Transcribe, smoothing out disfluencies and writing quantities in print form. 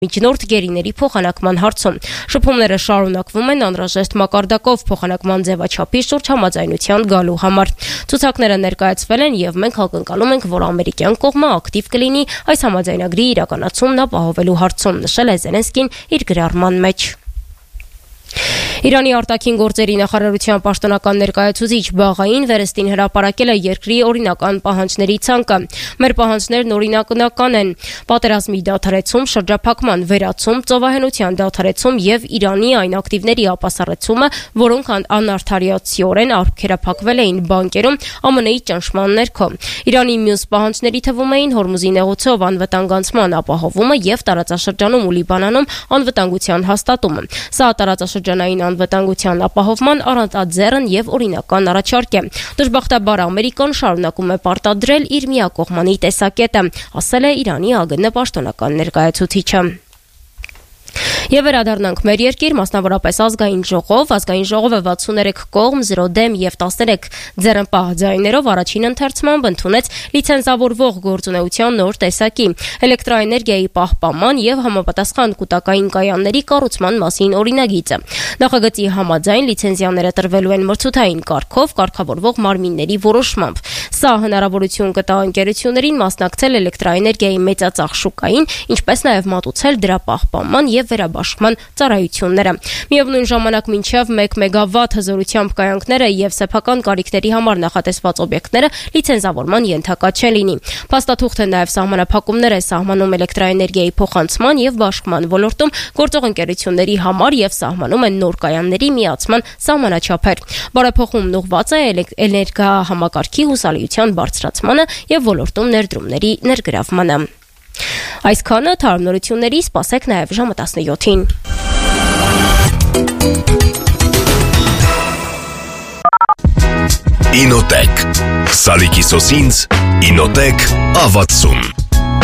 միջնորդ գերիների փոխանակման հարցում։ Շփումները շարունակվում են անհրաժեշտ մակարդակով փոխանակման ձևաչափի շուրջ համաձայնության գալու համար։ Ցուցակները ներկայացվել են եւ մենք ակնկալում ենք, որ ամերիկյան կողմը ակտիվ կլինի այս համաձայնագրի իրականացումն ապահովելու հարցում, նշել է Զելենսկին իր գրառման մեջ։ Իրանի արտաքին գործերի նախարարության պաշտոնական ներկայացուցիչ Բաղային Վերեստին հրապարակել է երկրի օրինական պահանջների ցանկը։ Մեր պահանջներն օրինական են՝ պատերազմի դադարեցում, շրջափակման վերացում, ծովահենության դադարեցում եւ Իրանի այն ակտիվների ապասառեցումը, որոնք անարդարացիորեն արգելափակվել էին բանկերում ԱՄՆ-ի ճնշման ներքո։ Իրանի մյուս պահանջների թվում էին Հորմուզի նեղուցով անվտանգացման ապահովումը եւ տարածաշրջանում ու Լիբանանում անվտանգության հաստատումը։ Սա տարածաշրջանային անվտանգության ապահովման առանցաձեռն եւ օրինական առաջարկ է։ Դժբախտաբար Ամերիկան շարունակում է պարտադրել իր միակողմանի տեսակետը, ասել է Իրանի ԱԳՆ պաշտոնական ներկայացուցիչը։ Եվ վերադառնանք մեր երկիր, մասնավորապես ազգային ժողով։ Ազգային ժողովը 63 կողմ, 0 դեմ եւ 13 ձեռնպահ ձայներով առաջին ընթերցմամբ ընդունեց լիցենզավորվող գործունեության նոր տեսակի՝ էլեկտրաէներգիայի պահպանման եւ համապատասխան կൂട്ടակային կայանների կառուցման մասին օրինագիծը։ Նախագծի համաձայն լիցենզիաները տրվելու են մրցութային կարգով կարգավորվող մարմինների որոշմամբ։ Սա հնարավորություն կտա ընկերություններին մասնակցել էլեկտրաէներգիայի մեծածախ շուկային, ինչպես նաեւ մատուցել դրա պահպանման եւ վերաբաշխման ծառայությունները։ Միևնույն ժամանակ մինչև 1 մեգավատ հզորությամբ կայանքները եւ սեփական կարիքների համար նախատեսված օբյեկտները լիցենզավորման ենթակա չեն լինի։ Փաստաթուղթը նաեւ սահմանափակումներ է սահմանում էլեկտրաէներգիայի փոխանցման եւ բաշխման ոլորտում գործող ընկերությունների համար եւ սահմանում են նոր կայանների միացման սահմանաչափեր։ Բարեփոխումն ուղղված է էներգահամակարգի հուսալիության բարձրացմանը եւ ոլորտում ներդրումների ներգրավմանը։ Այսքանը թարմնորությունների, սպասեք նաև ժամը 17-ին։ Ինոտեք Սալիկի սոսինց Ինոտեք ավացում